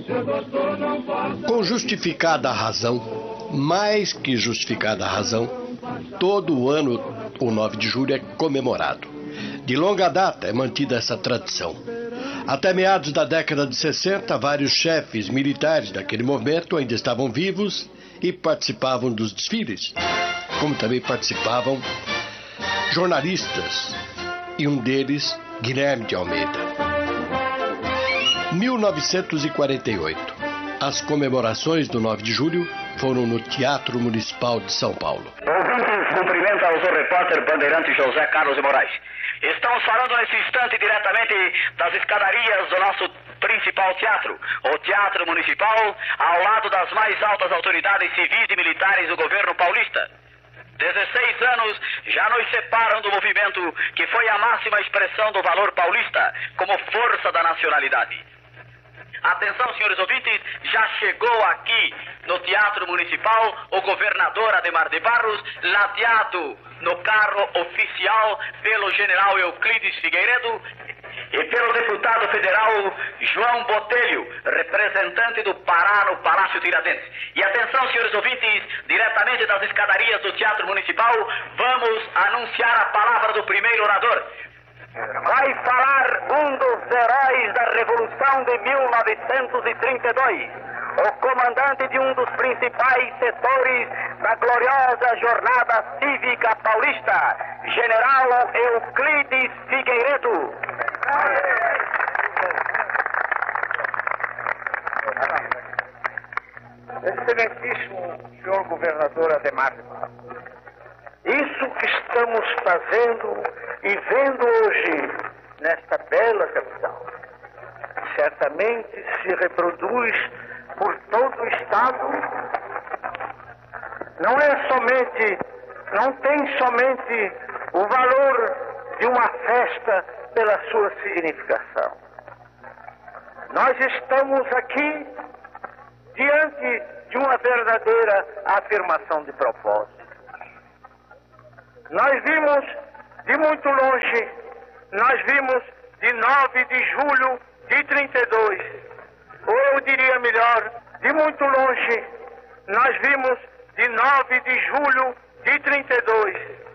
Com justificada razão, mais que justificada razão, todo ano o 9 de julho é comemorado. De longa data é mantida essa tradição. Até meados da década de 60, vários chefes militares daquele momento ainda estavam vivos e participavam dos desfiles, como também participavam jornalistas, e um deles, Guilherme de Almeida. 1948. As comemorações do 9 de julho foram no Teatro Municipal de São Paulo. Ouvintes, cumprimenta o seu repórter bandeirante José Carlos de Moraes. Estamos falando nesse instante diretamente das escadarias do nosso principal teatro, o Teatro Municipal, ao lado das mais altas autoridades civis e militares do governo paulista. 16 anos já nos separam do movimento que foi a máxima expressão do valor paulista como força da nacionalidade. Atenção, senhores ouvintes, já chegou aqui no Teatro Municipal o governador Adhemar de Barros, ladeado no carro oficial pelo general Euclides Figueiredo e pelo deputado federal João Botelho, representante do Pará no Palácio Tiradentes. E atenção, senhores ouvintes, diretamente das escadarias do Teatro Municipal, vamos anunciar a palavra do primeiro orador. Vai falar um dos heróis da Revolução de 1932, o comandante de um dos principais setores da gloriosa jornada cívica paulista, general Euclides Figueiredo. Excelentíssimo senhor governador Adhemar de Barros, isso que estamos fazendo e vendo hoje nesta bela capital, certamente se reproduz por todo o Estado. Não tem somente o valor de uma festa pela sua significação. Nós estamos aqui diante de uma verdadeira afirmação de propósito. Nós vimos de muito longe, nós vimos de 9 de julho de 32, ou eu diria melhor, de muito longe, nós vimos de 9 de julho de 32,